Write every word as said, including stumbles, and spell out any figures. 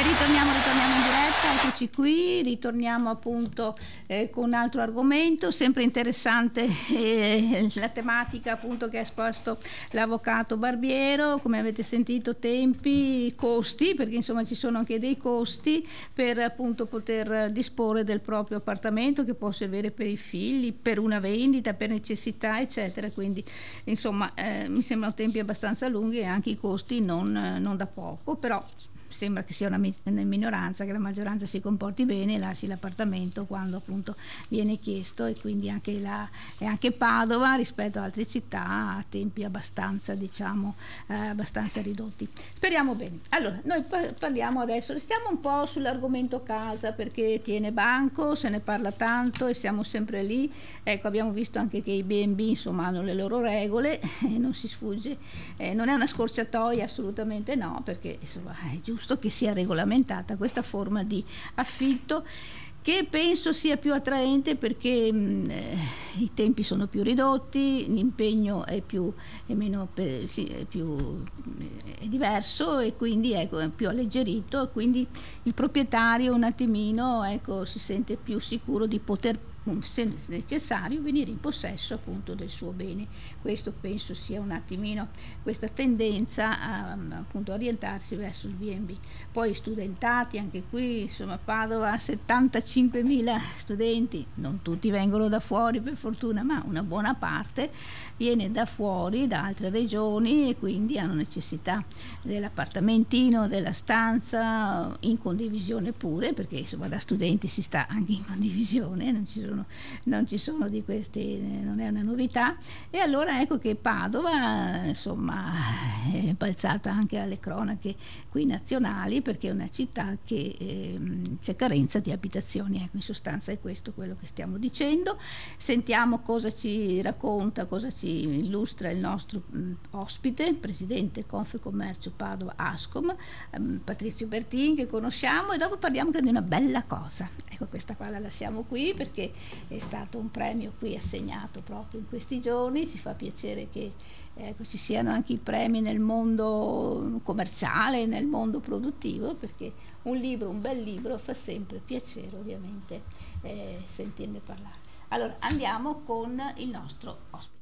Ritorniamo, ritorniamo in diretta, eccoci qui, ritorniamo appunto eh, con un altro argomento, sempre interessante eh, la tematica appunto che ha esposto l'avvocato Barbiero, come avete sentito tempi, costi, perché insomma ci sono anche dei costi per appunto poter disporre del proprio appartamento che può servire per i figli, per una vendita, per necessità eccetera, quindi insomma eh, mi sembrano tempi abbastanza lunghi e anche i costi non, non da poco, però sembra che sia una, una minoranza, che la maggioranza si comporti bene e lasci l'appartamento quando appunto viene chiesto, e quindi anche, la, e anche Padova rispetto ad altre città ha tempi abbastanza diciamo eh, abbastanza ridotti. Speriamo bene. Allora noi parliamo adesso, restiamo un po' sull'argomento casa perché tiene banco, se ne parla tanto e siamo sempre lì. Ecco, abbiamo visto anche che i B and B insomma hanno le loro regole e non si sfugge, eh, non è una scorciatoia, assolutamente no, perché insomma è giusto che sia regolamentata questa forma di affitto, che penso sia più attraente perché mh, eh, i tempi sono più ridotti, l'impegno è più è meno per, sì, è più è diverso e quindi ecco, è più alleggerito, e quindi il proprietario un attimino ecco, si sente più sicuro di poter, se necessario, venire in possesso appunto del suo bene. Questo penso sia un attimino questa tendenza a appunto orientarsi verso il B and B. Poi studentati, anche qui insomma Padova ha settantacinquemila studenti, non tutti vengono da fuori per fortuna, ma una buona parte viene da fuori, da altre regioni, e quindi hanno necessità dell'appartamentino, della stanza in condivisione pure, perché insomma da studenti si sta anche in condivisione, non ci sono, non ci sono di questi, non è una novità. E allora ecco che Padova insomma è balzata anche alle cronache qui nazionali perché è una città che eh, c'è carenza di abitazioni, ecco, in sostanza è questo quello che stiamo dicendo. Sentiamo cosa ci racconta, cosa ci illustra il nostro mh, ospite, presidente Confcommercio Padova Ascom, ehm, Patrizio Bertin, che conosciamo, e dopo parliamo anche di una bella cosa. Ecco, questa qua la lasciamo qui perché è stato un premio qui assegnato proprio in questi giorni. Ci fa piacere che ecco, ci siano anche i premi nel mondo commerciale, nel mondo produttivo, perché un libro, un bel libro fa sempre piacere ovviamente eh, sentirne parlare. Allora andiamo con il nostro ospite.